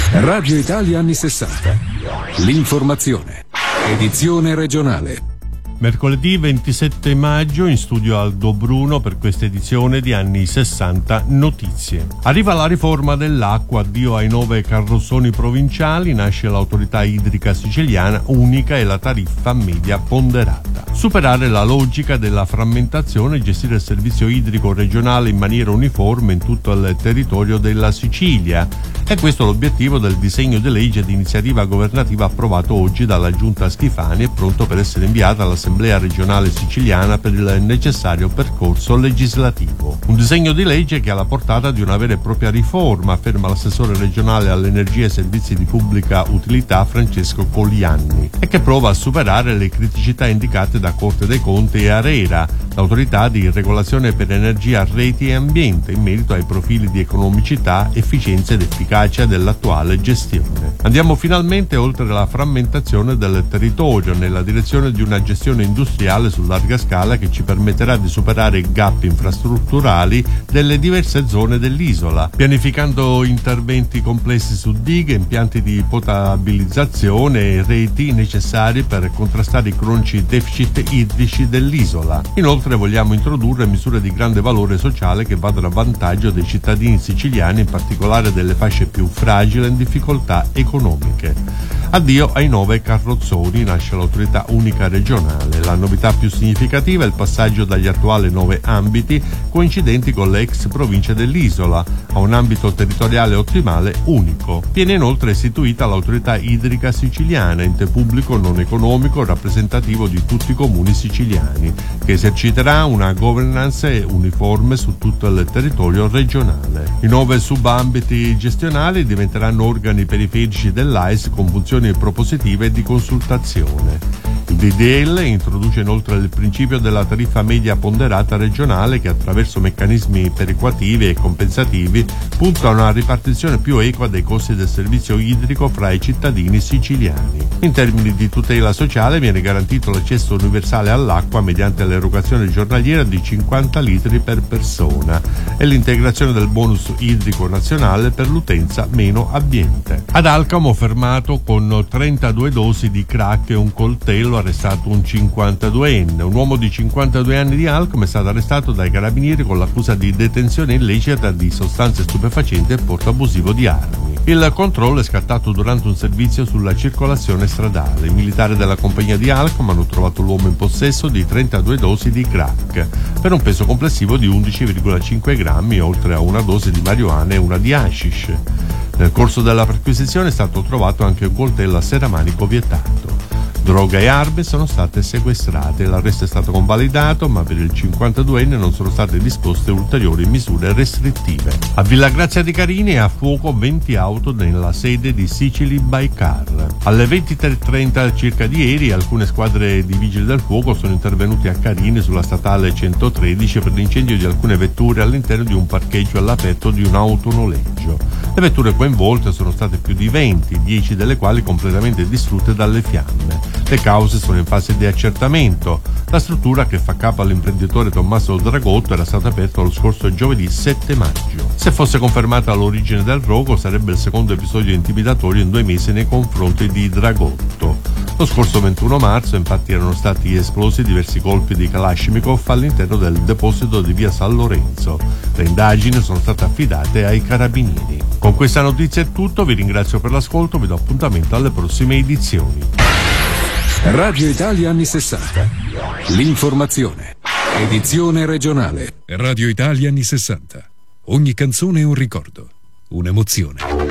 Radio Italia anni 60. L'informazione. Edizione regionale. Mercoledì 27 maggio in studio Aldo Bruno per questa edizione di Anni 60 Notizie. Arriva la riforma dell'acqua, addio ai 9 carrozzoni provinciali, nasce l'autorità idrica siciliana unica e la tariffa media ponderata. Superare la logica della frammentazione e gestire il servizio idrico regionale in maniera uniforme in tutto il territorio della Sicilia. È questo l'obiettivo del disegno di legge di iniziativa governativa approvato oggi dalla Giunta Schifani e pronto per essere inviato all'Assemblea regionale siciliana per il necessario percorso legislativo. Un disegno di legge che ha la portata di una vera e propria riforma, afferma l'assessore regionale all'energia e servizi di pubblica utilità Francesco Coglianni, e che prova a superare le criticità indicate da Corte dei Conti e ARERA, l'autorità di regolazione per energia, reti e ambiente, in merito ai profili di economicità, efficienza ed efficacia dell'attuale gestione. Andiamo finalmente oltre la frammentazione del territorio nella direzione di una gestione industriale su larga scala che ci permetterà di superare i gap infrastrutturali delle diverse zone dell'isola, pianificando interventi complessi su dighe, impianti di potabilizzazione e reti necessari per contrastare i cronici deficit idrici dell'isola. Inoltre vogliamo introdurre misure di grande valore sociale che vadano a vantaggio dei cittadini siciliani, in particolare delle fasce più fragili e in difficoltà economiche. Addio ai 9 carrozzoni, nasce l'autorità unica regionale. La novità più significativa è il passaggio dagli attuali 9 ambiti coincidenti con le ex province dell'isola a un ambito territoriale ottimale unico. Viene inoltre istituita l'autorità idrica siciliana, ente pubblico non economico rappresentativo di tutti i comuni siciliani, che eserciterà una governance uniforme su tutto il territorio regionale. I 9 subambiti gestionali diventeranno organi periferici dell'AIS con funzioni propositive e di consultazione. Il DDL introduce inoltre il principio della tariffa media ponderata regionale che, attraverso meccanismi perequativi e compensativi, punta a una ripartizione più equa dei costi del servizio idrico fra i cittadini siciliani. In termini di tutela sociale viene garantito l'accesso universale all'acqua mediante l'erogazione giornaliera di 50 litri per persona e l'integrazione del bonus idrico nazionale per l'utenza meno abbiente. Ad Alcamo fermato con 32 dosi di crack e un coltello, arrestato un 52enne. Un uomo di 52 anni di Alcamo è stato arrestato dai carabinieri con l'accusa di detenzione illecita di sostanze stupefacenti e porto abusivo di armi. Il controllo è scattato durante un servizio sulla circolazione stradale. I militari della compagnia di Alcamo hanno trovato l'uomo in possesso di 32 dosi di crack per un peso complessivo di 11,5 grammi, oltre a una dose di marijuana e una di hashish. Nel corso della perquisizione è stato trovato anche un coltello a serramanico vietato. Droga e armi sono state sequestrate. L'arresto è stato convalidato, ma per il 52enne non sono state disposte ulteriori misure restrittive. A Villa Grazia di Carini è a fuoco 20 auto nella sede di Sicily by Car. Alle 23:30 circa di ieri alcune squadre di vigili del fuoco sono intervenuti a Carini sulla statale 113 per l'incendio di alcune vetture all'interno di un parcheggio all'aperto di un autonoleggio. Le vetture coinvolte sono state più di 20, 10 delle quali completamente distrutte dalle fiamme. Le cause sono in fase di accertamento. La struttura, che fa capo all'imprenditore Tommaso Dragotto, era stata aperta lo scorso giovedì 7 maggio. Se fosse confermata l'origine del rogo, sarebbe il secondo episodio intimidatorio in 2 mesi nei confronti di Dragotto. Lo scorso 21 marzo, infatti, erano stati esplosi diversi colpi di Kalashnikov all'interno del deposito di via San Lorenzo. Le indagini sono state affidate ai carabinieri. Con questa notizia è tutto, vi ringrazio per l'ascolto, vi do appuntamento alle prossime edizioni. Radio Italia anni 60. L'informazione. Edizione regionale. Radio Italia anni 60. Ogni canzone è un ricordo, un'emozione.